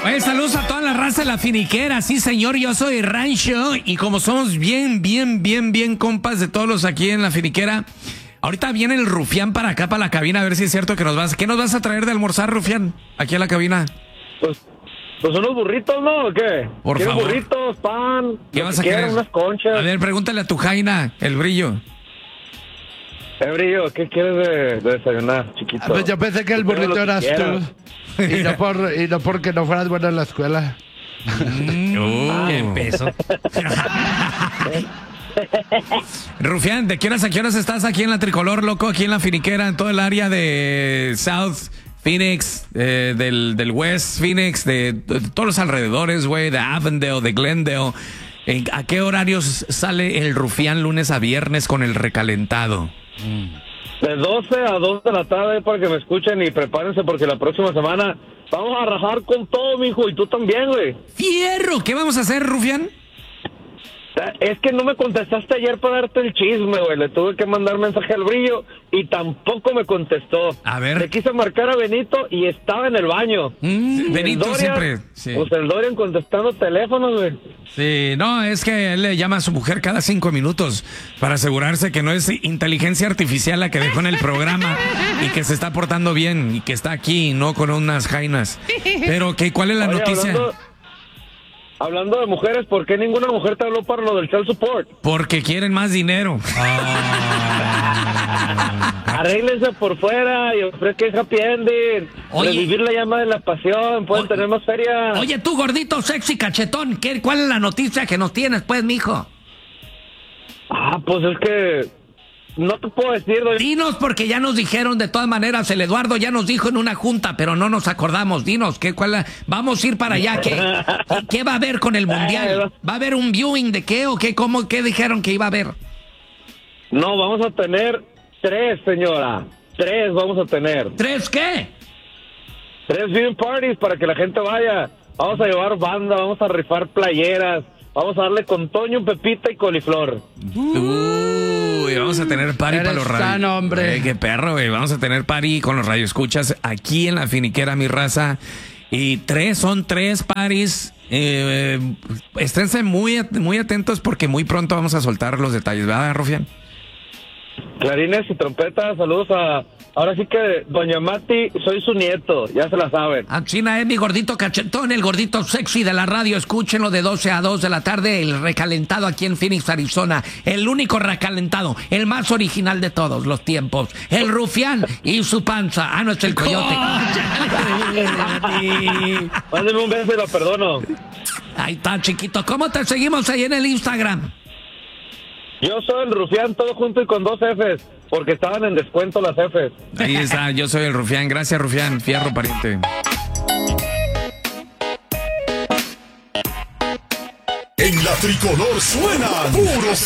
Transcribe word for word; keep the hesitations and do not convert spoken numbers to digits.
Oye, saludos a toda la raza de la finiquera. Sí, señor, yo soy Rancho. Y como somos bien, bien, bien, bien compas de todos los aquí en la finiquera, ahorita viene el Rufián para acá, para la cabina, a ver si es cierto que nos vas. ¿Qué nos vas a traer de almorzar, Rufián? Aquí a la cabina. Pues, pues unos burritos, ¿no? ¿O qué? Por favor. burritos, pan. ¿Qué vas a querer? Unas conchas. A ver, pregúntale a tu Jaina, el Brillo. Eh, Brillo, ¿qué quieres de, de desayunar, chiquito? Pues yo pensé que el burrito eras tú. Y no, por, y no porque no fueras bueno en la escuela. Mm, uh, qué peso. Rufián, ¿de qué horas a qué horas estás aquí en la Tricolor, loco? Aquí en la finiquera, en todo el área de South Phoenix, eh, del, del West Phoenix, de, de, de todos los alrededores, güey, de Avondale, de Glendale. ¿En, ¿A qué horarios sale el Rufián lunes a viernes con el recalentado? Mm. De doce a dos de la tarde para que me escuchen y prepárense porque la próxima semana vamos a rajar con todo, mijo, y tú también, güey. ¡Fierro! ¿Qué vamos a hacer, Rufián? Es que no me contestaste ayer para darte el chisme, güey. Le tuve que mandar mensaje al Brillo y tampoco me contestó. A ver. Le quise marcar a Benito y estaba en el baño. Mm, Benito Dorian, siempre. Sí. Pues el Dorian contestando teléfonos, güey. Sí, no, es que él le llama a su mujer cada cinco minutos para asegurarse que no es inteligencia artificial la que dejó en el programa y que se está portando bien y que está aquí, no con unas jainas. Pero, ¿qué, ¿cuál es la Oye, noticia? Hablando, hablando de mujeres, ¿por qué ninguna mujer te habló para lo del child support? Porque quieren más dinero. Arréglense por fuera y ofrezcan happy ending. Oye. Revivir la llama de la pasión, pueden Oye. tener más feria. Oye, tú, gordito, sexy, cachetón, ¿qué, ¿cuál es la noticia que nos tienes, pues, mijo? Ah, pues es que no te puedo decir. Doy... Dinos, porque ya nos dijeron de todas maneras, el Eduardo ya nos dijo en una junta, pero no nos acordamos. Dinos, ¿qué, cuál la... vamos a ir para allá. ¿Qué, qué, ¿Qué va a haber con el Mundial? ¿Va a haber un viewing de qué o qué? ¿Cómo, qué dijeron que iba a haber? No, vamos a tener tres, señora. Tres vamos a tener. ¿Tres qué? Tres viewing parties para que la gente vaya. Vamos a llevar banda, vamos a rifar playeras. Vamos a darle con Toño, Pepita y coliflor. Uy, vamos a tener party Eres para los radios. sano, hombre. Eh, qué perro, güey. Vamos a tener party con los radioescuchas aquí en la finiquera, mi raza. Y tres, son tres paris. Eh, eh, esténse muy, muy atentos porque muy pronto vamos a soltar los detalles, ¿verdad, Rufián? Clarines y trompetas, saludos a... Ahora sí que Doña Mati, soy su nieto, ya se la saben. Ah, China es mi gordito cachetón, el gordito sexy de la radio. Escúchenlo de doce a dos de la tarde, el recalentado aquí en Phoenix, Arizona. El único recalentado, el más original de todos los tiempos. El Rufián y su panza. Ah, no, es el coyote. Mándeme un beso y lo perdono. Ahí está, chiquito. ¿Cómo te seguimos ahí en el Instagram? Yo soy el Rufián, todo junto y con dos Fs, porque estaban en descuento las Fs. Ahí está, yo soy el Rufián. Gracias, Rufián. Fierro, pariente. En la Tricolor suenan puros